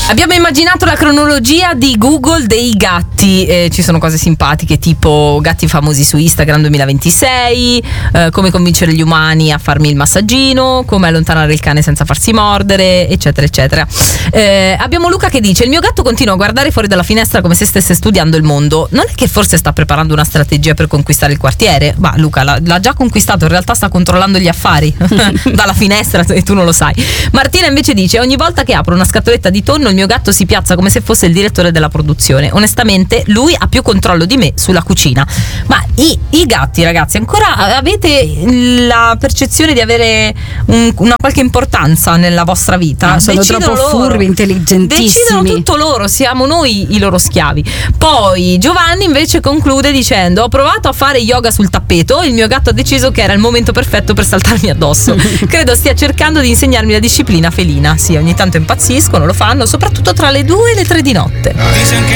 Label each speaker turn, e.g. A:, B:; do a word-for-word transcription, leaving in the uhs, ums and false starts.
A: Abbiamo immaginato la cronologia di Google dei gatti, eh, ci sono cose simpatiche tipo gatti famosi su Instagram duemilaventisei, eh, come convincere gli umani a farmi il massaggino, come allontanare il cane senza farsi mordere, eccetera eccetera. Eh, abbiamo Luca che dice: il mio gatto continua a guardare fuori dalla finestra come se stesse studiando il mondo. Non è che forse sta preparando una strategia per conquistare il quartiere? Ma Luca l'ha, l'ha già conquistato, in realtà sta controllando gli affari dalla finestra e tu non lo sai. Martina invece dice: ogni volta che apro una scatoletta di tonno il mio gatto si piazza come se fosse il direttore della produzione. Onestamente lui ha più controllo di me sulla cucina. Ma i, i gatti, ragazzi, ancora avete la percezione di avere un, una qualche importanza nella vostra vita?
B: No, sono
A: Decidono
B: troppo
A: loro.
B: furbi, intelligentissimi.
A: Decidono tutto loro, siamo noi i loro schiavi. Poi Giovanni invece conclude dicendo: ho provato a fare yoga sul tappeto, il mio gatto ha deciso che era il momento perfetto per saltarmi addosso. Credo stia cercando di insegnarmi la disciplina felina. Sì, ogni tanto impazziscono, lo fanno, soprattutto tra le due e le tre di notte.